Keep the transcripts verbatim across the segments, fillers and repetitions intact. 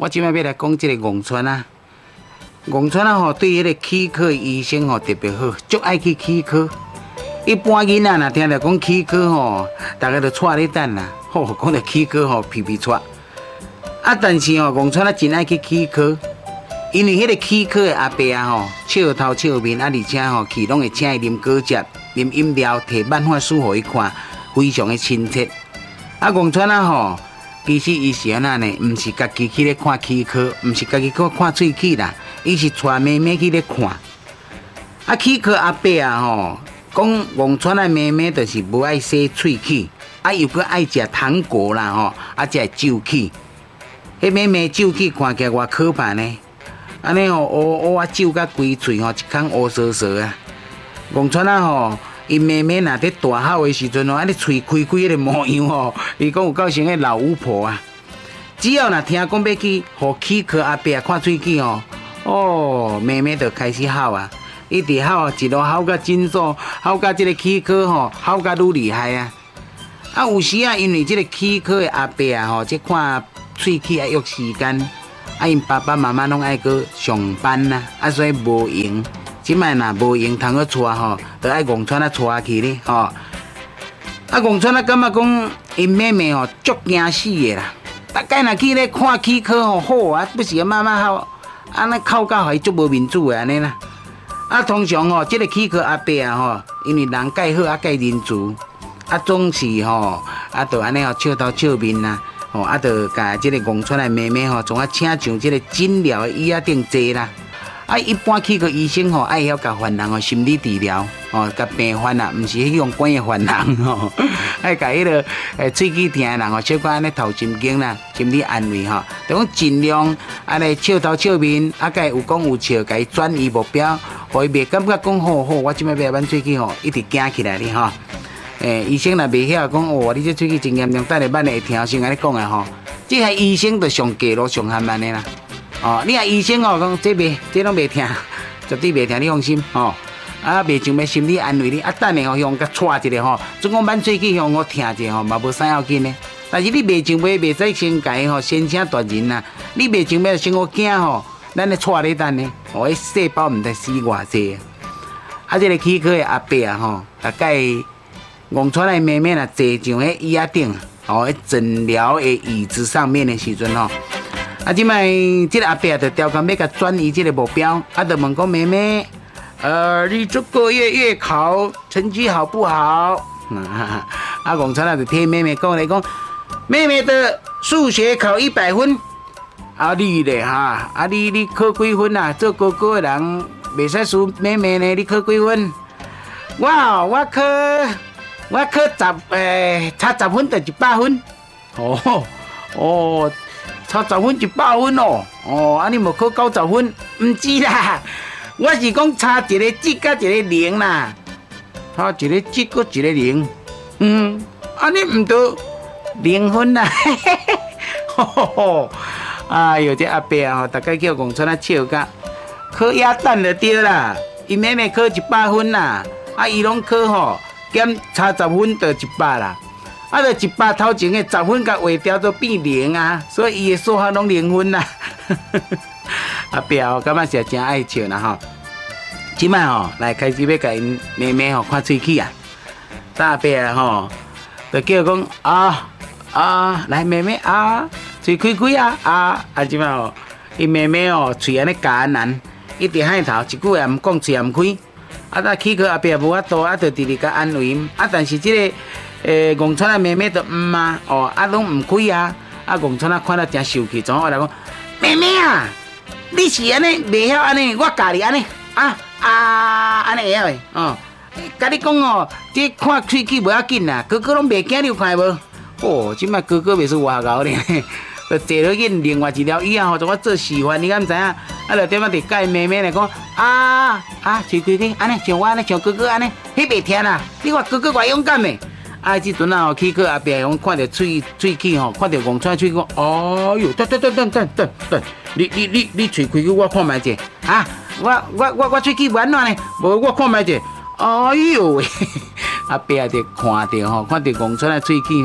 我今摆要来讲这个戆川啊，戆川啊吼，对迄个齿科医生吼特别好，足爱去齿科。一般囡仔若听到讲齿科吼，大家都带咧等啦，吼，讲到齿科吼皮皮喘。啊，但是吼，戆川啊真爱去齿科，因为迄个齿科的阿伯啊吼，笑头笑面，啊，而且吼，去拢会请伊啉果汁、啉饮料，摕漫画书互伊看，非常的亲切。啊，戆川啊吼。其实伊是安那呢，毋是家己去咧看齿科，毋是家己去看喙齿啦，伊是带妹妹去咧看。啊，齿科阿伯啊吼，讲戆川的妹妹就是无爱洗喙齿，啊又搁爱食糖果啦吼，啊才会皱齿。迄妹妹皱齿看起来偌可怕呢，安尼吼乌乌啊皱甲规喙吼一空乌趖趖啊。戆川啊吼。伊妹妹若伫大号的时阵哦，安尼喙开开个模样哦，伊讲有够像个老巫婆啊！只要若听讲要去互齿科阿伯看喙齿哦，哦，妹妹就开始嚎啊！一直嚎啊，一路嚎到诊所，嚎到即个齿科吼，嚎到愈厉害啊！啊，有时啊，因为即个齿科的阿伯啊吼，即看喙齿爱约时间，啊，因爸爸妈妈拢爱去上班呐，啊，所以无闲。即摆若无用通去带吼，就爱戆川啊带去咧吼。啊，戆川啊感觉讲因妹妹吼足惊死的啦。大概若去咧看齿科吼，好啊，不是慢慢好，安尼哭到还足无面子的安尼啦。啊，通常吼，即、这个齿科阿伯啊吼，因为人介好啊介仁慈，啊总是吼啊，就安尼吼笑头笑面啦，吼啊，就甲即个戆川的妹妹吼，从啊请上即个诊疗的椅仔顶坐啦。啊，一般去个医生吼，爱晓甲患人吼心理治疗，吼，甲病患啊，毋是迄种管的患人吼，爱甲迄个诶喙齿疼的人吼，小可安尼头神经啦，心理安慰吼，就讲尽量安尼笑头笑面，啊，甲有讲有笑，甲伊转移目标，互伊袂感觉讲吼吼，我即摆要来挽喙齿吼，一直惊起来咧吼。诶，医生若袂晓讲哦，你这喙齿真严重，等下挽会疼，先安尼讲的吼，即个医生就上低路上含慢的啦。哦，你啊医生哦讲这袂，这拢袂疼，绝对袂疼，你放心哦。啊，袂像要心理安慰你，啊，等下吼向甲带一个吼，总讲挽喙齿向我疼者吼，嘛无啥要紧呢。但是你袂像要袂使先家吼先请大人呐，你袂像要先我惊吼，咱咧带咧等呢，哦，迄细胞毋知死偌济。啊，这个齿科的阿伯啊吼，大概戆川的妹妹若坐上迄椅仔顶，哦，迄诊疗的椅子上面的时阵吼。啊，即摆即个阿伯就调工要甲转移即个目标，啊，就问讲妹妹，呃，你这个月月考成绩好不好？啊，啊，戆川啊就听妹妹讲来讲，妹妹的数学考一百分，啊，你咧哈，啊，你你考几分啊？做哥哥的人袂使输妹妹呢，你考几分？我我考我考十诶，差十分就一百分。哦哦。差十分一百分哦，哦，啊你无考九十分，唔是啦，我是讲差一个字甲一个零啦，差一个字搁一个零，嗯，啊你唔得零分啦，嘿嘿嘿，吼吼吼，哎呦这阿伯啊，大概叫戆川啊笑甲，考鸭蛋就对啦，伊妹妹考一百分啦，啊伊拢考吼减差十分就一百啦。啊，就一百头前的十分，甲划掉都变零啊，所以伊的数学拢零分啦。阿伯哦，感觉是真爱笑啦吼。即摆吼，来开始要甲因妹妹吼看喙齿啊。大伯啊吼，就叫讲啊啊，来妹妹啊，喙开开啊啊啊！即摆吼，因妹妹哦，喙安尼夹难，一直喊头，一句也毋讲，喙也毋开。啊，那齿科阿伯也无法度，啊，就直直甲安慰因。啊，但是即、這个。诶，戆川啊妹妹就唔啊，哦，啊拢唔开啊，啊戆川啊看到真生气，怎我来讲，妹妹啊，你是安尼袂晓安尼，我教你安尼，啊啊安尼会晓诶，哦，甲你讲哦，这看喙齿无要紧啦，哥哥拢袂惊，你有看无？哦，即摆哥哥袂是外高咧，就坐落去另外一条椅啊，吼，做我做示范，你敢知影？啊，就点啊，伫教妹妹来讲，啊啊，喙开开，安尼像我安尼像哥哥安尼，迄袂疼啦，你看哥哥偌勇敢诶。啊！即阵啊，去去阿伯用看到喙喙齿吼，看到戆川喙讲，哦哟，等等等等等等等，你你你你喙开去，我看卖者啊！我我我我喙齿完哪呢？无我看卖者，哎哟喂！阿伯啊，就看到吼，看到戆川的喙齿吼，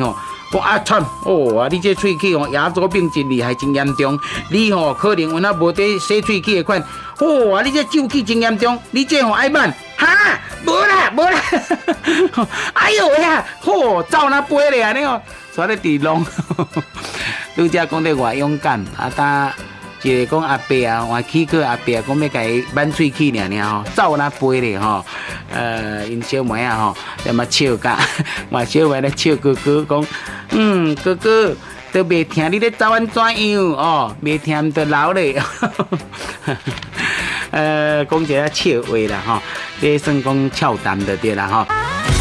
讲啊惨哦啊！你这喙齿哦，牙周病真厉害，真严重。你吼、哦、可能有那无得洗喙齿的款。哦啊！你这皱齿真严重，你这吼爱慢哈？无啦无啦！哎呦呀！吼、哦，走那飞咧安尼哦，所以伫弄。拄则讲得偌勇敢，啊搭一个讲阿伯啊，换齿科阿伯讲要甲伊挽喙齿尔尔吼，走那飞咧吼。呃，因小妹啊吼，在嘛笑甲，我小妹咧笑哥哥讲，嗯，哥哥都袂听你咧走安怎样哦，袂听就老咧。呃，讲一个笑话啦吼，这算讲俏谈就对啦吼。